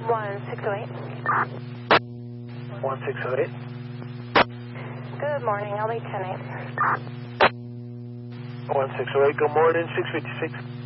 1608. 1608. Good morning, LA 108. 1608, good morning, 656.